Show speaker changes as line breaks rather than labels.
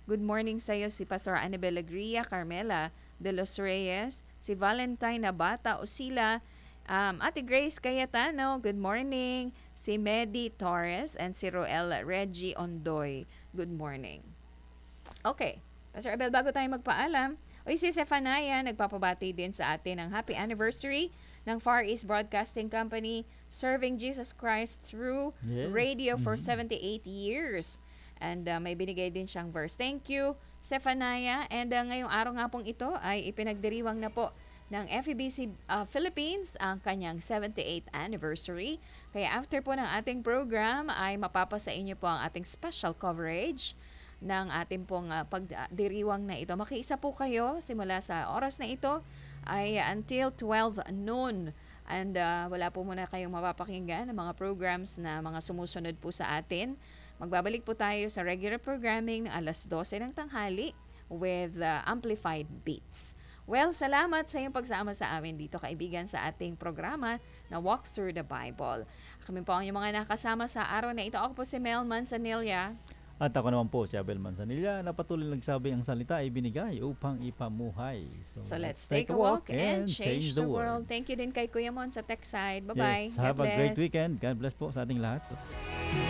Good morning sa iyo si Pastor Annabel Agria, Carmela de los Reyes, si Valentine Abata Osila, Ate Grace Cayetano, good morning. Si Medi Torres and si Roel Reggie Ondoy, good morning. Okay, Pastor Abel, bago tayo magpaalam, si Zephaniah nagpapabati din sa atin ng happy anniversary ng Far East Broadcasting Company, serving Jesus Christ through
Yes.
radio for 78 years. And may binigay din siyang verse. Thank you, Zephaniah. And ngayong araw nga pong ito ay ipinagdiriwang na po ng FEBC Philippines ang kanyang 78th anniversary. Kaya after po ng ating program ay mapapasa inyo po ang ating special coverage ng ating pong pagdiriwang na ito. Makiisa po kayo simula sa oras na ito ay until 12 noon. And wala po muna kayong mapapakinggan ng mga programs na mga sumusunod po sa atin. Magbabalik po tayo sa regular programming ng alas 12 ng tanghali with amplified beats. Well, salamat sa iyong pagsama sa amin dito, kaibigan, sa ating programa na Walk Through the Bible. Kami po ang inyong mga nakasama sa araw na ito. Ako po si Mel Manzanilla.
At ako naman po si Abel Manzanilla na patuloy nagsabi ang salita ay binigay upang ipamuhay.
So let's take a walk and change the world. Thank you din kay Kuya Mon sa tech side. Bye-bye.
Yes, have a great weekend. God bless po sa ating lahat.